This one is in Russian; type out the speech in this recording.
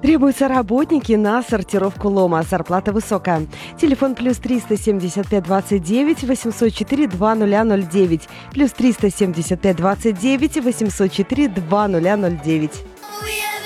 Требуются работники на сортировку лома. Зарплата высокая. Телефон плюс 375 29 804 2009. Плюс 375 29 804 2009.